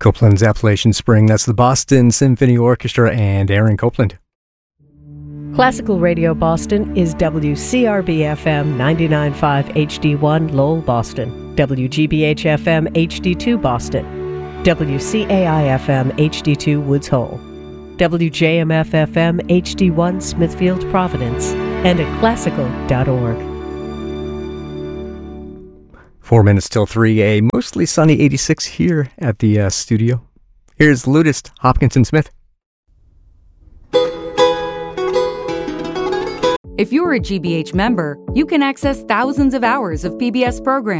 Copeland's Appalachian Spring. That's the Boston Symphony Orchestra and Aaron Copeland. Classical Radio Boston is WCRB-FM 99.5 HD1 Lowell, Boston, WGBH-FM HD2 Boston, WCAI-FM HD2 Woods Hole, WJMF-FM HD1 Smithfield, Providence, and at classical.org. 4 minutes till 3, a mostly sunny 86 here at the studio. Here's Ludist Hopkinson Smith. If you're a GBH member, you can access thousands of hours of PBS programs